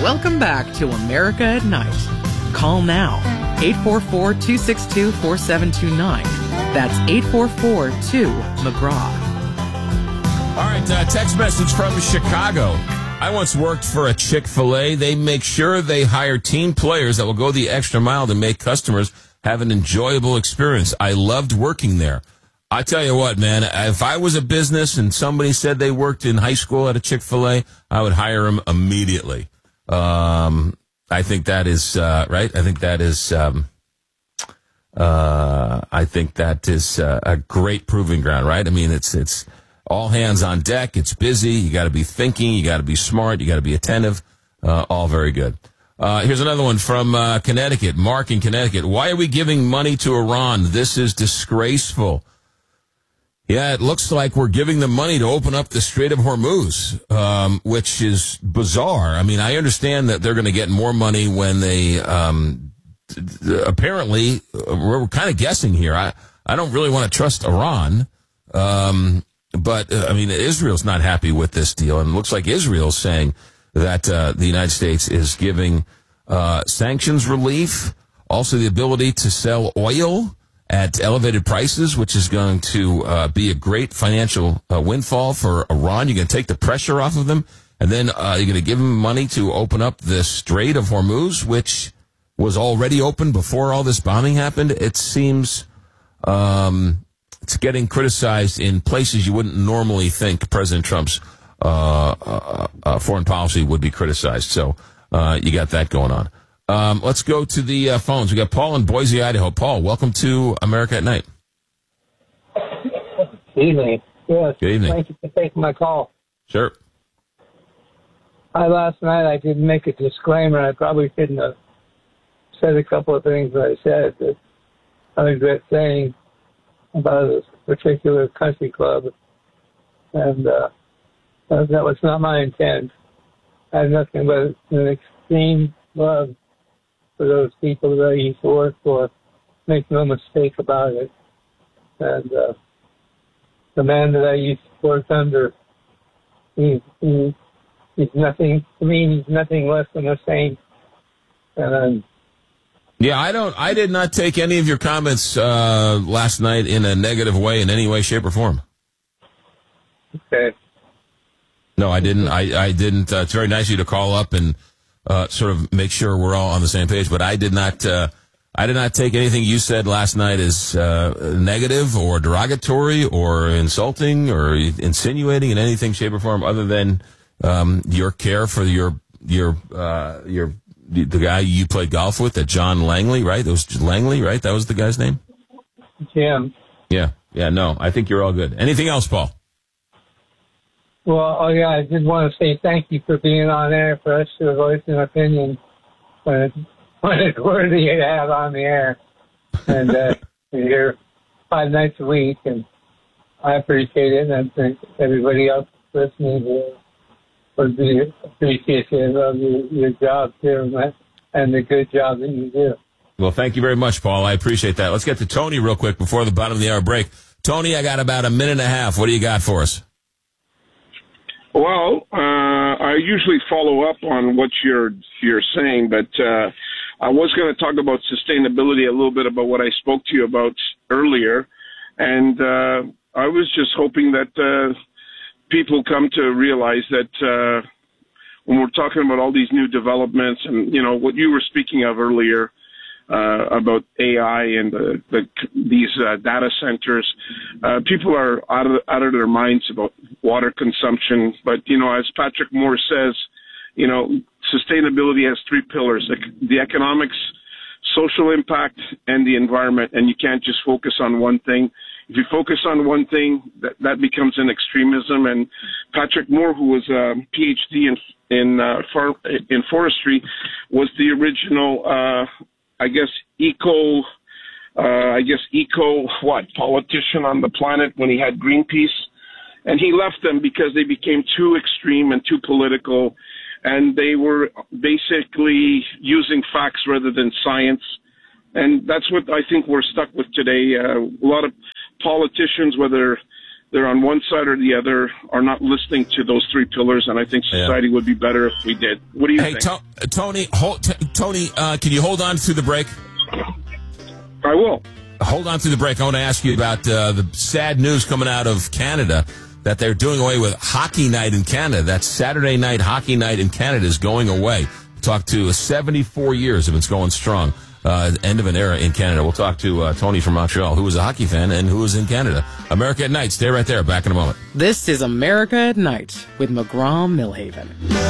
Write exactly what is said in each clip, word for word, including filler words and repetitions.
Welcome back to America at Night. Call now, eight four four, two six two, four seven two nine. That's eight four four two, McGraw. All right, uh, text message from Chicago. I once worked for a Chick-fil-A. They make sure they hire team players that will go the extra mile to make customers have an enjoyable experience. I loved working there. I tell you what, man, if I was a business and somebody said they worked in high school at a Chick-fil-A, I would hire them immediately. Um, I think that is, uh, right? I think that is, um, uh, I think that is uh, a great proving ground, right? I mean, it's, it's all hands on deck. It's busy. You got to be thinking. You got to be smart. You got to be attentive. Uh, all very good. Uh, here's another one from, uh, Connecticut. Mark in Connecticut. Why are we giving money to Iran? This is disgraceful. Yeah, it looks like we're giving them money to open up the Strait of Hormuz, um, which is bizarre. I mean, I understand that they're going to get more money when they, um, apparently, we're kind of guessing here. I, I don't really want to trust Iran. Um, but, uh, I mean, Israel's not happy with this deal. And it looks like Israel's saying that, uh, the United States is giving, uh, sanctions relief, also the ability to sell oil at elevated prices, which is going to uh, be a great financial uh, windfall for Iran. You're going to take the pressure off of them, and then uh, you're going to give them money to open up the Strait of Hormuz, which was already open before all this bombing happened. It seems um, it's getting criticized in places you wouldn't normally think President Trump's uh, uh, uh, foreign policy would be criticized. So uh, you got that going on. Um, let's go to the uh, phones. We got Paul in Boise, Idaho. Paul, welcome to America at Night. Good evening. Yes. Good evening. Thank you for taking my call. Sure. I last night I didn't make a disclaimer. I probably shouldn't have said a couple of things that I said that I regret saying about a particular country club, and uh, that was not my intent. I had nothing but an extreme love for those people that I used to work for. Make no mistake about it. And uh, the man that I used to work under, he, he, he's nothing, to me, he's nothing less than a saint. And I'm, yeah, I don't, I did not take any of your comments uh, last night in a negative way in any way, shape, or form. Okay. No, I didn't. I, I didn't. Uh, it's very nice of you to call up and Uh, sort of make sure we're all on the same page, but I did not, uh, I did not take anything you said last night as, uh, negative or derogatory or insulting or insinuating in anything, shape, or form other than, um, your care for your, your, uh, your, the guy you played golf with, that John Langley, right? That was Langley, right? That was the guy's name? Jim. Yeah. Yeah, no, I think you're all good. Anything else, Paul? Well, oh yeah, I did want to say thank you for being on air for us to voice an opinion when it's, when it's worthy to have on the air. And uh, you're here five nights a week, and I appreciate it, and I think everybody else listening would be appreciative of your, your job too, and the good job that you do. Well, thank you very much, Paul. I appreciate that. Let's get to Tony real quick before the bottom of the hour break. Tony, I got about a minute and a half. What do you got for us? Well, uh, I usually follow up on what you're you're saying, but uh, I was going to talk about sustainability a little bit about what I spoke to you about earlier, and uh, I was just hoping that uh, people come to realize that uh, when we're talking about all these new developments and, you know, what you were speaking of earlier, Uh, about A I and the, the, these uh, data centers. Uh, people are out of, out of their minds about water consumption. But, you know, as Patrick Moore says, you know, sustainability has three pillars: the economics, social impact, and the environment. And you can't just focus on one thing. If you focus on one thing, that, that becomes an extremism. And Patrick Moore, who was a P H D in in, uh, far, in forestry, was the original uh I guess eco, uh, I guess eco what politician on the planet when he had Greenpeace, and he left them because they became too extreme and too political, and they were basically using facts rather than science, and that's what I think we're stuck with today. Uh, a lot of politicians, whether they're on one side or the other, are not listening to those three pillars, and I think society yeah. would be better if we did. What do you hey, think? Hey, to- Tony, hold, t- Tony, uh, can you hold on through the break? I will. Hold on through the break. I want to ask you about uh, the sad news coming out of Canada that they're doing away with hockey night in Canada. That Saturday night hockey night in Canada is going away. Talked to seventy-four years of it's going strong. Uh, end of an era in Canada. We'll talk to uh, Tony from Montreal, who was a hockey fan and who was in Canada. America at Night. Stay right there. Back in a moment. This is America at Night with McGraw Millhaven.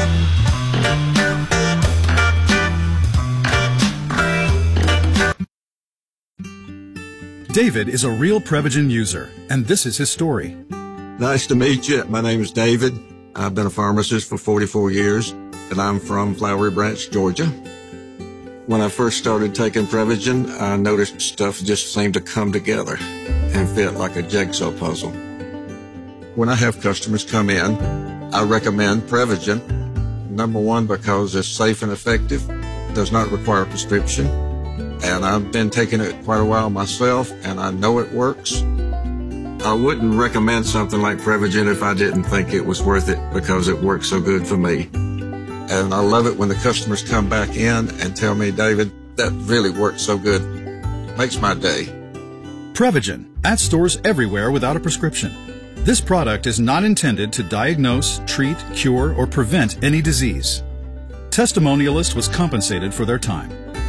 David is a real Prevagen user, and this is his story. Nice to meet you. My name is David. I've been a pharmacist for forty-four years, and I'm from Flowery Branch, Georgia. When I first started taking Prevagen, I noticed stuff just seemed to come together and fit like a jigsaw puzzle. When I have customers come in, I recommend Prevagen. Number one, because it's safe and effective, does not require a prescription, and I've been taking it quite a while myself, and I know it works. I wouldn't recommend something like Prevagen if I didn't think it was worth it because it works so good for me. And I love it when the customers come back in and tell me, David, that really worked so good. Makes my day. Prevagen, at stores everywhere without a prescription. This product is not intended to diagnose, treat, cure, or prevent any disease. Testimonialist was compensated for their time.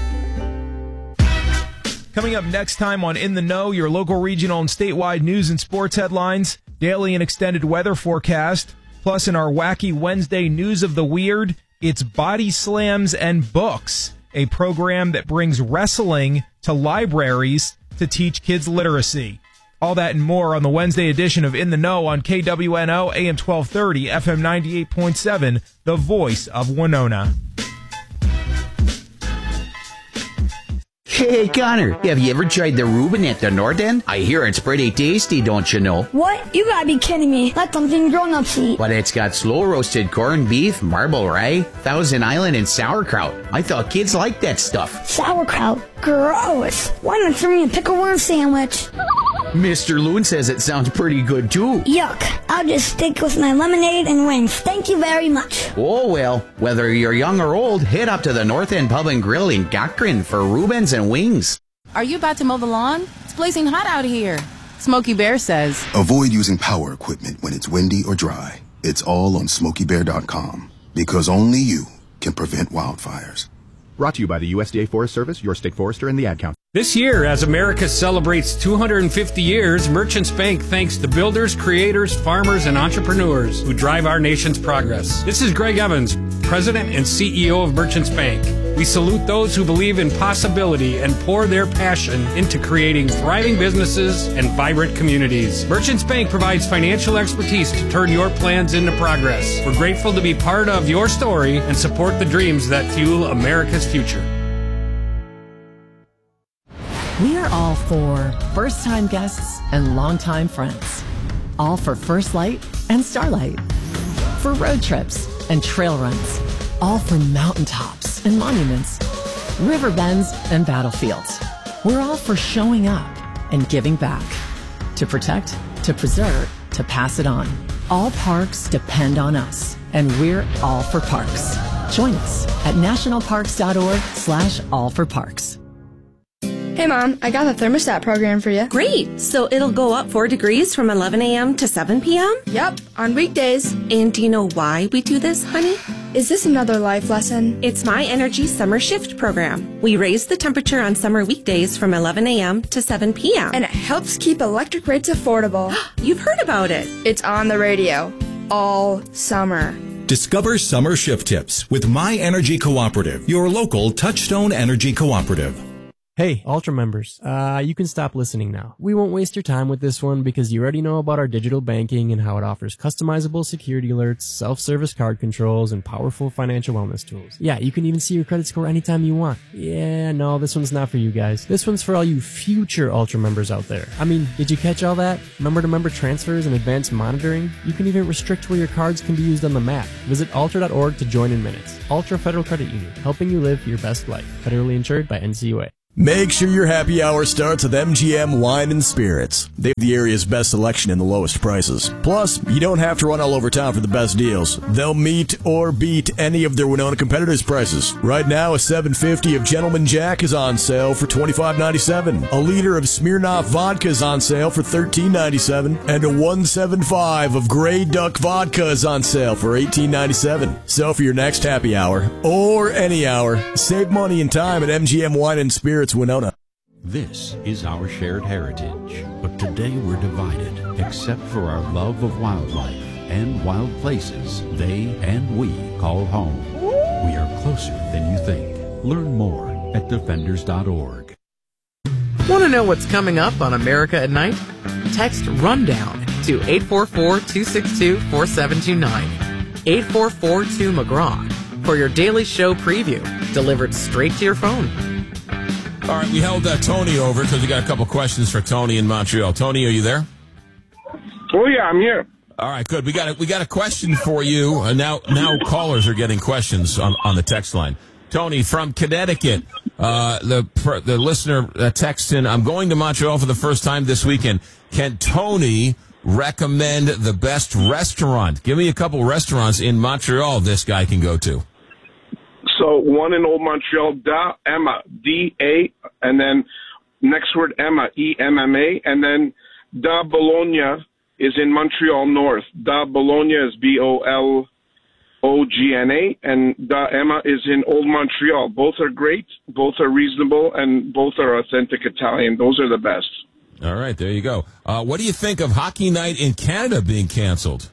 Coming up next time on In the Know, your local, regional, and statewide news and sports headlines, daily and extended weather forecast, plus in our wacky Wednesday News of the Weird, it's Body Slams and Books, a program that brings wrestling to libraries to teach kids literacy. All that and more on the Wednesday edition of In the Know on K W N O, A M twelve thirty, F M ninety-eight point seven, the voice of Winona. Hey, Connor, have you ever tried the Reuben at the North End? I hear it's pretty tasty, don't you know? What? You gotta be kidding me. That's something grown-ups eat. But it's got slow-roasted corned beef, marble rye, Thousand Island, and sauerkraut. I thought kids liked that stuff. Sauerkraut? Gross. Why not throw me a pickle worm sandwich? Mister Loon says it sounds pretty good, too. Yuck. I'll just stick with my lemonade and wings. Thank you very much. Oh, well, whether you're young or old, head up to the North End Pub and Grill in Cochrane for Reubens and wings. Are you about to mow the lawn? It's blazing hot out here. Smokey Bear says, avoid using power equipment when it's windy or dry. It's all on smokey bear dot com, because only you can prevent wildfires. Brought to you by the U S D A Forest Service, your state forester, and the Ad Council. This year, as America celebrates two hundred fifty years, Merchants Bank thanks the builders, creators, farmers, and entrepreneurs who drive our nation's progress. This is Greg Evans, President and C E O of Merchants Bank. We salute those who believe in possibility and pour their passion into creating thriving businesses and vibrant communities. Merchants Bank provides financial expertise to turn your plans into progress. We're grateful to be part of your story and support the dreams that fuel America's future. We are all for first-time guests and longtime friends. All for First Light and Starlight. For road trips and trail runs. All for mountaintops and monuments. River bends and battlefields. We're all for showing up and giving back. To protect, to preserve, to pass it on. All parks depend on us, and we're all for parks. Join us at nationalparks.org slash all for parks. Hey, Mom, I got the thermostat program for you. Great. So it'll go up four degrees from eleven a.m. to seven p.m.? Yep, on weekdays. And do you know why we do this, honey? Is this another life lesson? It's My Energy Summer Shift program. We raise the temperature on summer weekdays from eleven a.m. to seven p.m. And it helps keep electric rates affordable. You've heard about it. It's on the radio all summer. Discover summer shift tips with My Energy Cooperative, your local Touchstone Energy Cooperative. Hey, Ultra members, uh, you can stop listening now. We won't waste your time with this one because you already know about our digital banking and how it offers customizable security alerts, self-service card controls, and powerful financial wellness tools. Yeah, you can even see your credit score anytime you want. Yeah, no, this one's not for you guys. This one's for all you future Ultra members out there. I mean, did you catch all that? Member-to-member transfers and advanced monitoring? You can even restrict where your cards can be used on the map. Visit ultra dot org to join in minutes. Ultra Federal Credit Union, helping you live your best life. Federally insured by N C U A. Make sure your happy hour starts with M G M Wine and Spirits. They have the area's best selection and the lowest prices. Plus, you don't have to run all over town for the best deals. They'll meet or beat any of their Winona competitors' prices. Right now, a seven fifty of Gentleman Jack is on sale for twenty-five ninety-seven. A liter of Smirnoff vodka is on sale for thirteen ninety-seven, and a one seventy-five of Grey Duck vodka is on sale for eighteen ninety-seven. So for your next happy hour, or any hour, save money and time at M G M Wine and Spirits Winona. This is our shared heritage, but today we're divided, except for our love of wildlife and wild places they and we call home. We are closer than you think. Learn more at defenders dot org. Want to know what's coming up on America at Night? Text RUNDOWN to eight four four, two six two, four seven two nine. eight four four two McGraw for your daily show preview, delivered straight to your phone. All right, we held uh, Tony over because we got a couple questions for Tony in Montreal. Tony, are you there? Oh yeah, I'm here. All right, good. We got a, we got a question for you. Uh, now now callers are getting questions on, on the text line. Tony from Connecticut, uh, the the listener uh, texts in, I'm going to Montreal for the first time this weekend. Can Tony recommend the best restaurant? Give me a couple restaurants in Montreal this guy can go to. So one in Old Montreal, Da Emma, D A, and then next word Emma, E M M A, and then Da Bologna is in Montreal North. Da Bologna is B O L O G N A, and Da Emma is in Old Montreal. Both are great, both are reasonable, and both are authentic Italian. Those are the best. All right, there you go. Uh, what do you think of Hockey Night in Canada being canceled?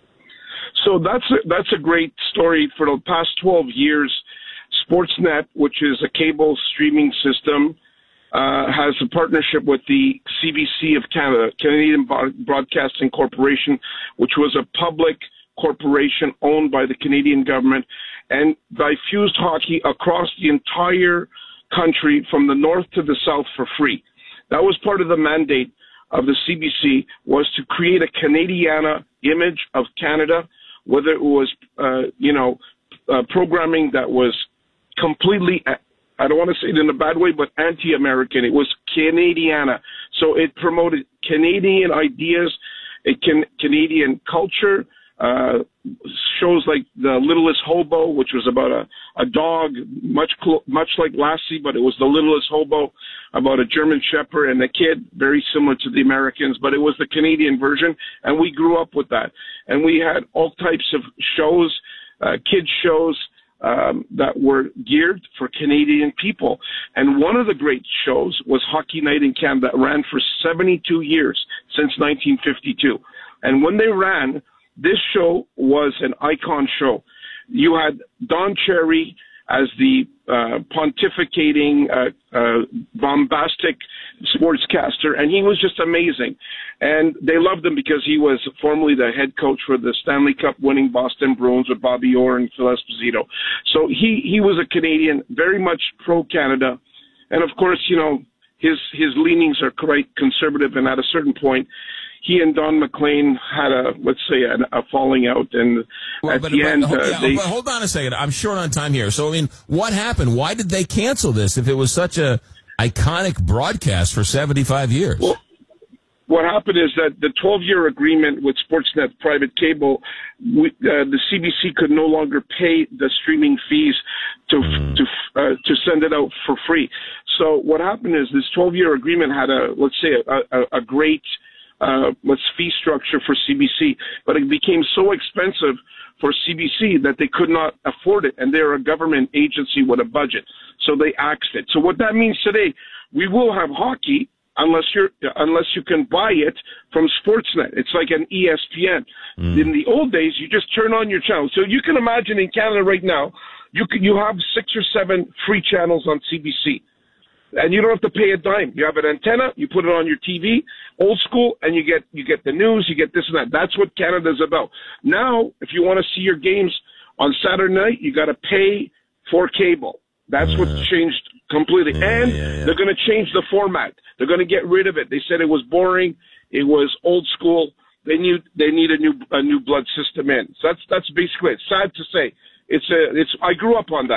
So that's a, that's a great story. For the past twelve years, Sportsnet, which is a cable streaming system, uh, has a partnership with the C B C of Canada, Canadian Broadcasting Corporation, which was a public corporation owned by the Canadian government, and diffused hockey across the entire country from the north to the south for free. That was part of the mandate of the C B C, was to create a Canadiana image of Canada, whether it was, uh, you know, uh, programming that was completely, I don't want to say it in a bad way, but anti-American. It was Canadiana. So it promoted Canadian ideas, a can, Canadian culture, uh, shows like The Littlest Hobo, which was about a, a dog, much clo- much like Lassie, but it was The Littlest Hobo, about a German Shepherd and a kid, very similar to the Americans, but it was the Canadian version, and we grew up with that. And we had all types of shows, uh, kids shows, um, that were geared for Canadian people. And one of the great shows was Hockey Night in Canada, that ran for seventy-two years, since nineteen fifty-two. And when they ran, this show was an icon show. You had Don Cherry as the uh, pontificating, uh, uh, bombastic sportscaster, and he was just amazing. And they loved him because he was formerly the head coach for the Stanley Cup winning Boston Bruins with Bobby Orr and Phil Esposito. So he, he was a Canadian, very much pro-Canada. And of course, you know, his, his leanings are quite conservative, and at a certain point, he and Don McLean had a, let's say, a, a falling out, and well, at but, the but, end, hold, uh, yeah, they... but hold on a second. I'm short on time here. So, I mean, what happened? Why did they cancel this if it was such a iconic broadcast for seventy-five years? Well, what happened is that the twelve-year agreement with Sportsnet private cable, we, uh, the C B C could no longer pay the streaming fees to mm. to uh, to send it out for free. So what happened is this twelve-year agreement had a, let's say, a, a, a great Uh, let's fee structure for C B C, but it became so expensive for C B C that they could not afford it, and they're a government agency with a budget, so they axed it. So what that means today, we will have hockey unless you're unless you can buy it from Sportsnet. It's like an E S P N. Mm. In the old days, you just turn on your channel. So you can imagine in Canada right now, you can, you have six or seven free channels on C B C. And you don't have to pay a dime. You have an antenna, you put it on your T V, old school, and you get you get the news, you get this and that. That's what Canada's about. Now, if you want to see your games on Saturday night, you got to pay for cable. That's uh, what's changed completely. Yeah, and yeah, yeah. they're going to change the format. They're going to get rid of it. They said it was boring. It was old school. They need they need a new a new blood system in. So that's that's basically it. Sad to say. It's a it's. I grew up on that.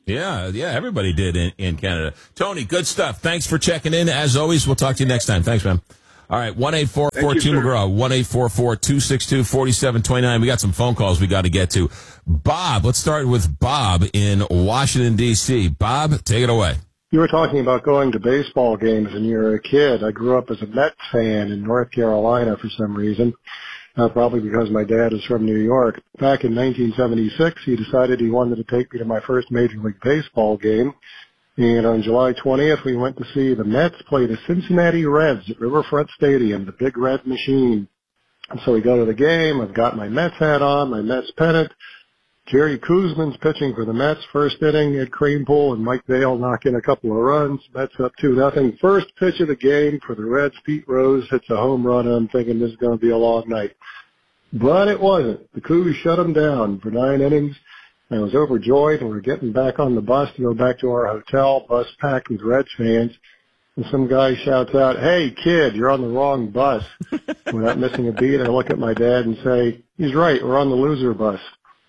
Yeah, yeah, everybody did in, in Canada. Tony, good stuff. Thanks for checking in. As always, we'll talk to you next time. Thanks, man. All right, one eight four four two McGraw, one eight four four two six two four seven two nine. We got some phone calls we got to get to. Bob, let's start with Bob in Washington, D C. Bob, take it away. You were talking about going to baseball games when you were a kid. I grew up as a Mets fan in North Carolina for some reason, uh, probably because my dad is from New York. Back in nineteen seventy-six, he decided he wanted to take me to my first Major League Baseball game. And on July twentieth, we went to see the Mets play the Cincinnati Reds at Riverfront Stadium, the Big Red Machine. And so we go to the game. I've got my Mets hat on, my Mets pennant. Jerry Kuzman's pitching for the Mets, first inning at Kranepool, and Mike Vail knock in a couple of runs. Mets up two nothing. First pitch of the game for the Reds, Pete Rose hits a home run, and I'm thinking this is going to be a long night. But it wasn't. The Cougs shut him down for nine innings. I was overjoyed, and we're getting back on the bus to go back to our hotel, bus packed with Reds fans. And some guy shouts out, "Hey, kid, you're on the wrong bus." Without missing a beat, I look at my dad and say, "He's right, we're on the loser bus."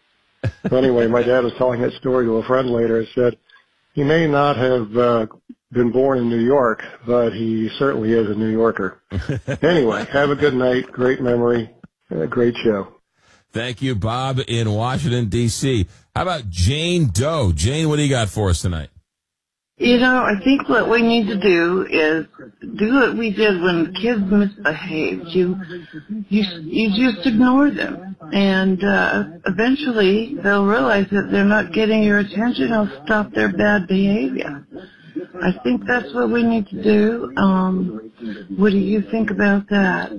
So anyway, my dad was telling that story to a friend later and said, he may not have uh, been born in New York, but he certainly is a New Yorker. Anyway, have a good night. Great memory. And a great show. Thank you, Bob in Washington, D C. How about Jane Doe? Jane, what do you got for us tonight? You know, I think what we need to do is do what we did when kids misbehaved. You, you, you just ignore them, and uh, eventually they'll realize that they're not getting your attention. They'll stop their bad behavior. I think that's what we need to do. Um, what do you think about that?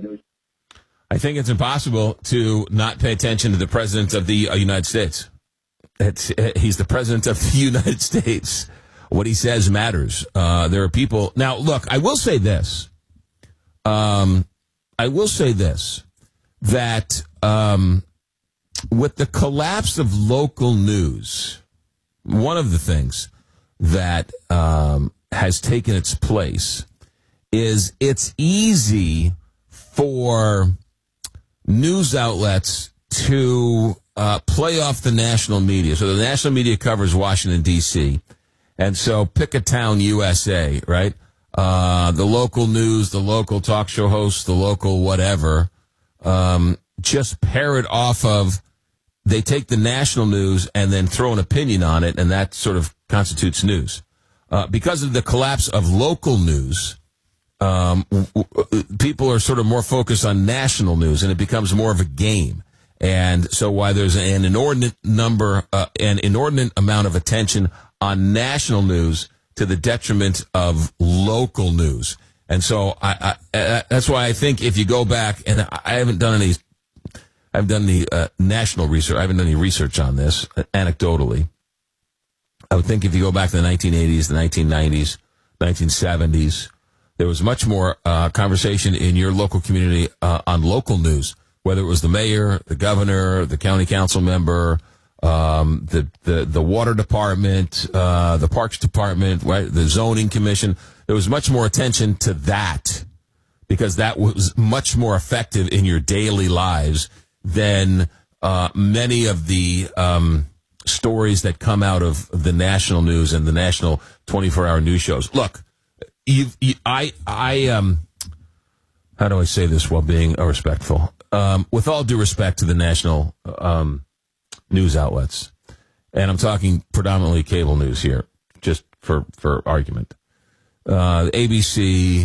I think it's impossible to not pay attention to the President of the uh, United States. It's, uh, he's the President of the United States. What he says matters. Uh, there are people. Now, look, I will say this. Um, I will say this, that um, with the collapse of local news, one of the things that um, has taken its place is it's easy for news outlets to uh, play off the national media. So the national media covers Washington, D C, and so pick a town, U S A, right? Uh, the local news, the local talk show hosts, the local whatever, um, just pair it off of, they take the national news and then throw an opinion on it, and that sort of constitutes news. Uh, because of the collapse of local news, um, w- w- people are sort of more focused on national news, and it becomes more of a game. And so while there's an inordinate number, uh, an inordinate amount of attention on national news to the detriment of local news. And so I, I, I, that's why I think if you go back, and I haven't done any, I've done the uh, national research, I haven't done any research on this, uh, anecdotally. I would think if you go back to the nineteen eighties, the nineteen nineties, nineteen seventies, there was much more uh, conversation in your local community uh, on local news, whether it was the mayor, the governor, the county council member, Um, the, the, the water department, uh, the parks department, right, the zoning commission. There was much more attention to that because that was much more effective in your daily lives than, uh, many of the, um, stories that come out of the national news and the national twenty-four hour news shows. Look, you, you I, I, um, how do I say this while being uh, respectful? Um, with all due respect to the national, um, news outlets, and I'm talking predominantly cable news here, just for, for argument. Uh, A B C,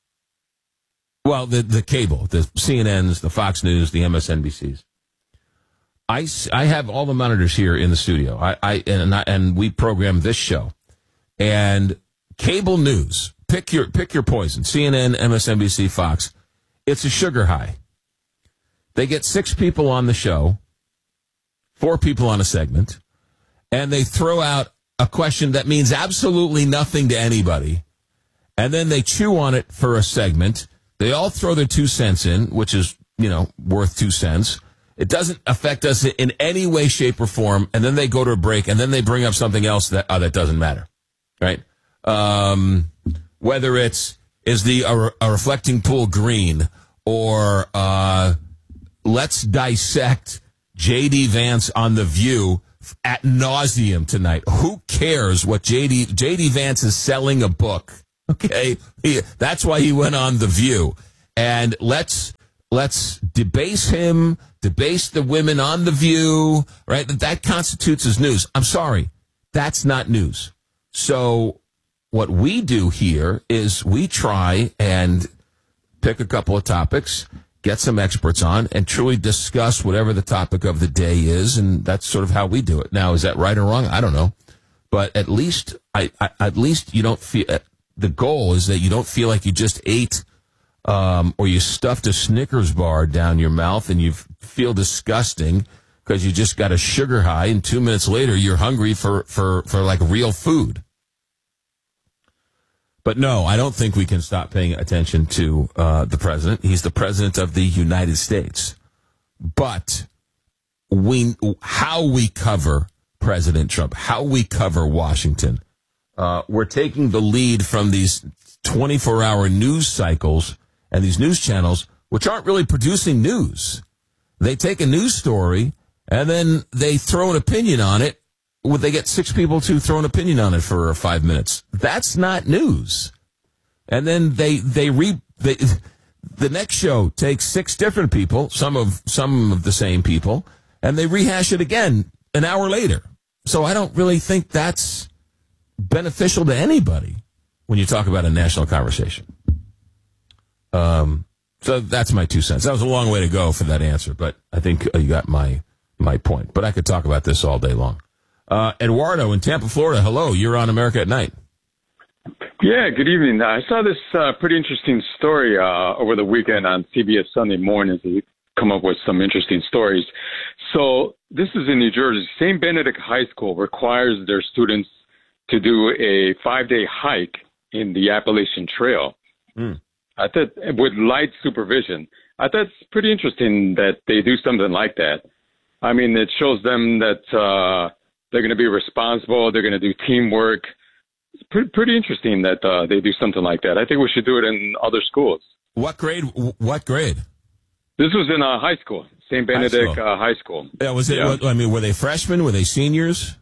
well, the, the cable, the C N Ns, the Fox News, the M S N B Cs. I, I have all the monitors here in the studio. I, I, and, I, and we program this show. And cable news, pick your, pick your poison, C N N, M S N B C, Fox. It's a sugar high. They get six people on the show, four people on a segment, and they throw out a question that means absolutely nothing to anybody, and then they chew on it for a segment. They all throw their two cents in, which is, you know, worth two cents. It doesn't affect us in any way, shape, or form, and then they go to a break, and then they bring up something else that uh, that doesn't matter, right? Um, whether it's, is the a, a reflecting pool green, or uh, let's dissect J D Vance on The View at nauseum tonight. Who cares what J D J D Vance is selling a book? Okay, he, that's why he went on The View, and let's let's debase him, debase the women on The View, right? That constitutes as news. I'm sorry, that's not news. So what we do here is we try and pick a couple of topics, get some experts on, and truly discuss whatever the topic of the day is, and that's sort of how we do it. Now, is that right or wrong? I don't know, but at least, I, I at least you don't feel. The goal is that you don't feel like you just ate, um, or you stuffed a Snickers bar down your mouth, and you feel disgusting because you just got a sugar high, and two minutes later you're hungry for for for like real food. But no, I don't think we can stop paying attention to uh, the president. He's the president of the United States. But we, how we cover President Trump, how we cover Washington, uh, we're taking the lead from these twenty-four hour news cycles and these news channels, which aren't really producing news. They take a news story and then they throw an opinion on it. Would they get six people to throw an opinion on it for five minutes? That's not news. And then they they re they, the next show takes six different people, some of some of the same people, and they rehash it again an hour later. So I don't really think that's beneficial to anybody when you talk about a national conversation. Um, so that's my two cents. That was a long way to go for that answer, but I think you got my my point. But I could talk about this all day long. Uh, Eduardo in Tampa, Florida. Hello, you're on America at Night. Yeah, good evening. I saw this uh, pretty interesting story uh, over the weekend on C B S Sunday Mornings. They come up with some interesting stories. So this is in New Jersey. Saint Benedict High School requires their students to do a five-day hike in the Appalachian Trail. Mm. I thought with light supervision. I thought it's pretty interesting that they do something like that. I mean, it shows them that uh, they're going to be responsible. They're going to do teamwork. It's pretty, pretty interesting that uh, they do something like that. I think we should do it in other schools. What grade? What grade? This was in uh, high school, Saint Benedict High School. Uh, high school. Yeah, was it? Yeah. I mean, were they freshmen? Were they seniors?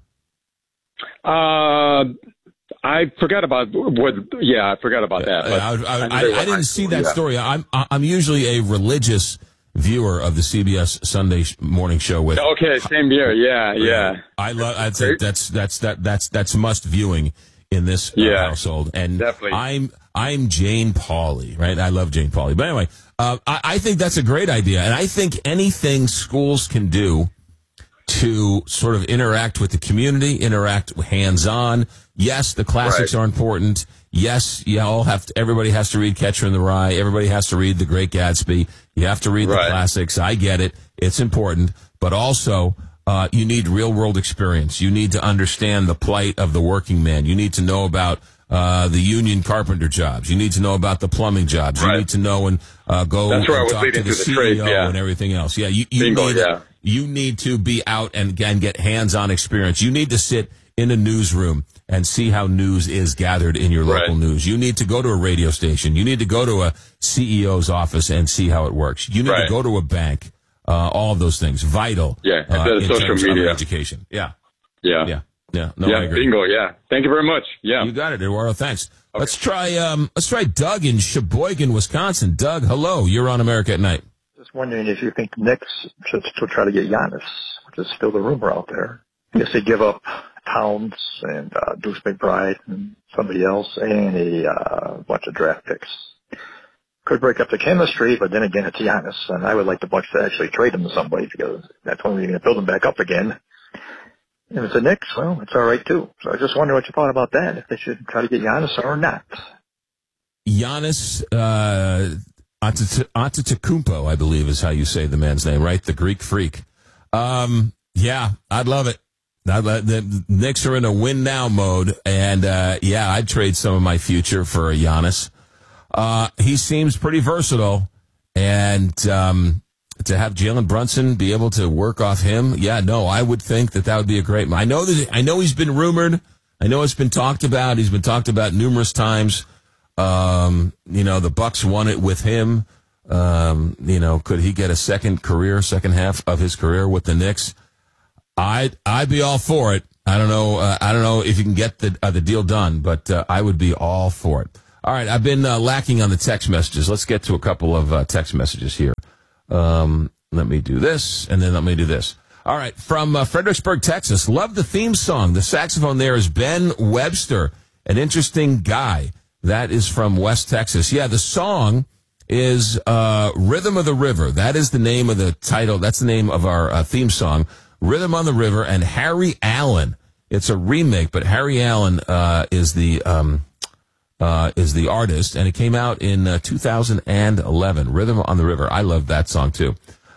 Uh, I forgot about what. Yeah, I forgot about that. But I, I, I, I, I didn't see that yeah. story. I'm I'm usually a religious viewer of the C B S Sunday morning show with. Okay, same here. Yeah, yeah. I love. I'd say that's that's that that's that's must viewing in this uh, yeah, household. And definitely. I'm I'm Jane Pauley, right? I love Jane Pauley. But anyway, uh, I, I think that's a great idea, and I think anything schools can do to sort of interact with the community, interact hands-on. Yes, the classics right. are important. Yes, you all have to, everybody has to read Catcher in the Rye. Everybody has to read The Great Gatsby. You have to read right. the classics. I get it. It's important. But also, uh, you need real-world experience. You need to understand the plight of the working man. You need to know about uh, the union carpenter jobs. You need to know about the plumbing jobs. Right. You need to know and uh, go That's where and I was talk leading to the, to the C E O trade, yeah. and everything else. Yeah, you, you Bingo, need yeah. you need to be out and, and get hands-on experience. You need to sit in a newsroom and see how news is gathered in your local right. news. You need to go to a radio station. You need to go to a C E O's office and see how it works. You need right. to go to a bank. Uh, all of those things, vital. Yeah, uh, instead of in social terms media. Of education. Yeah. Yeah. Yeah. Yeah. No, yeah, I agree. Bingo. Yeah. Thank you very much. Yeah. You got it, Eduardo. Thanks. Okay. Let's try. Um, let's try Doug in Sheboygan, Wisconsin. Doug, hello. You're on America at Night. Just wondering if you think the Knicks should still try to get Giannis, which is still the rumor out there. I guess they give up Towns and uh, Deuce McBride and somebody else and a uh, bunch of draft picks. Could break up the chemistry, but then again, it's Giannis, and I would like the Bucks to actually trade him to somebody because that's when we're going to build him back up again. If it's the Knicks, well, it's all right too. So I just wonder what you thought about that, if they should try to get Giannis or not. Giannis uh, Antetokounmpo, I believe is how you say the man's name, right? The Greek freak. Um, yeah, I'd love it. I'd let, the Knicks are in a win now mode, and uh, yeah, I'd trade some of my future for a Giannis. Uh, he seems pretty versatile, and um, to have Jalen Brunson be able to work off him, yeah, no, I would think that that would be a great. I know that I know he's been rumored. I know it's been talked about. He's been talked about numerous times. Um, you know, the Bucks won it with him. Um, you know, could he get a second career, second half of his career with the Knicks? I'd I'd be all for it. I don't know. Uh, I don't know if you can get the uh, the deal done, but uh, I would be all for it. All right, I've been uh, lacking on the text messages. Let's get to a couple of uh, text messages here. Um, let me do this, and then let me do this. All right, from uh, Fredericksburg, Texas. Love the theme song. The saxophone there is Ben Webster, an interesting guy. That is from West Texas. Yeah, the song is uh, Rhythm of the River. That is the name of the title. That's the name of our uh, theme song, Rhythm on the River, and Harry Allen. It's a remake, but Harry Allen uh, is the um, uh, is the artist, and it came out in uh, two thousand eleven. Rhythm on the River. I love that song, too.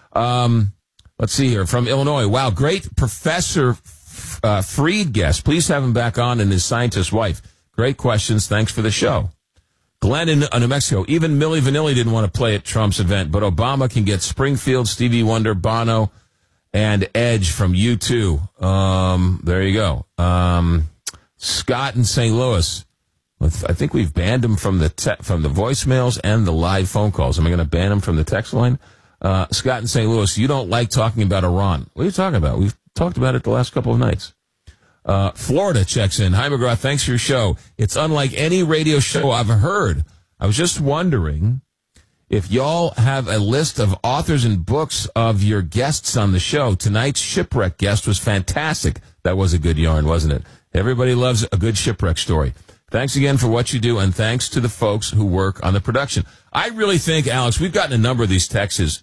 Um, let's see here. From Illinois. Wow, great Professor uh, Freed guest. Please have him back on and his scientist wife. Great questions. Thanks for the show. Glenn in uh, New Mexico. Even Milli Vanilli didn't want to play at Trump's event, but Obama can get Springfield, Stevie Wonder, Bono, and Edge from U two. Um, there you go. Um, Scott in Saint Louis. I think we've banned him from the te- from the voicemails and the live phone calls. Am I going to ban him from the text line? Uh, Scott in Saint Louis, you don't like talking about Iran. What are you talking about? We've talked about it the last couple of nights. Uh, Florida checks in. Hi, McGraw. Thanks for your show. It's unlike any radio show I've heard. I was just wondering if y'all have a list of authors and books of your guests on the show. Tonight's shipwreck guest was fantastic. That was a good yarn, wasn't it? Everybody loves a good shipwreck story. Thanks again for what you do, and thanks to the folks who work on the production. I really think, Alex, we've gotten a number of these texts.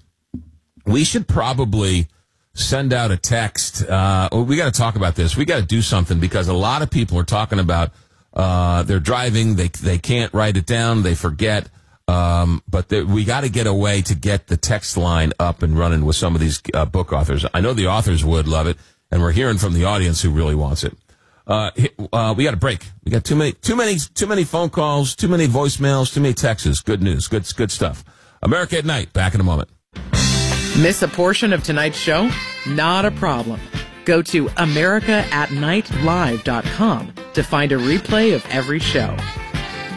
We should probably send out a text. Uh, we got to talk about this. We got to do something because a lot of people are talking about uh, they're driving. They they can't write it down. They forget. Um, but they, we got to get a way to get the text line up and running with some of these uh, book authors. I know the authors would love it, and we're hearing from the audience who really wants it. Uh, uh, we got a break. We got too many, too many, too many phone calls, too many voicemails, too many texts. Good news. Good, good stuff. America at Night. Back in a moment. Miss a portion of tonight's show? Not a problem. Go to america at night live dot com to find a replay of every show.